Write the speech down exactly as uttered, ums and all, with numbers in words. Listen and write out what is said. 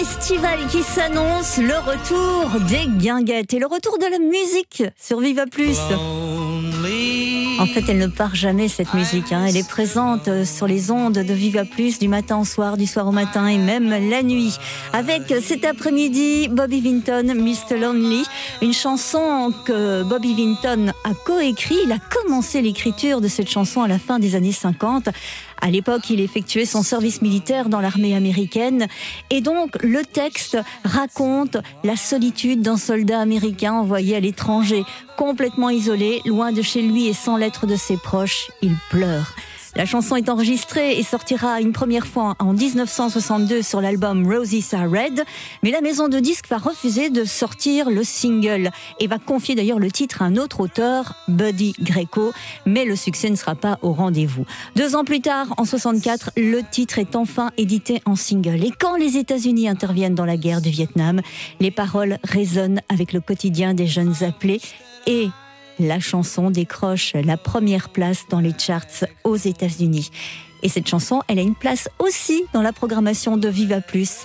Festival qui s'annonce, le retour des guinguettes et le retour de la musique sur Viva Plus. En fait, elle ne part jamais cette musique, hein. Elle est présente sur les ondes de Viva Plus du matin au soir, du soir au matin et même la nuit. Avec cet après-midi, Bobby Vinton, mister Lonely, une chanson que Bobby Vinton a coécrit. Il a commencé l'écriture de cette chanson à la fin des années cinquante. À l'époque, il effectuait son service militaire dans l'armée américaine. Et donc, le texte raconte la solitude d'un soldat américain envoyé à l'étranger. Complètement isolé, loin de chez lui et sans lettres de ses proches, il pleure. La chanson est enregistrée et sortira une première fois en dix-neuf cent soixante-deux sur l'album Roses Are Red. Mais la maison de disques va refuser de sortir le single et va confier d'ailleurs le titre à un autre auteur, Buddy Greco. Mais le succès ne sera pas au rendez-vous. Deux ans plus tard, en soixante-quatre, le titre est enfin édité en single. Et quand les États-Unis interviennent dans la guerre du Vietnam, les paroles résonnent avec le quotidien des jeunes appelés et la chanson décroche la première place dans les charts aux États-Unis. Et cette chanson, elle a une place aussi dans la programmation de Viva Plus.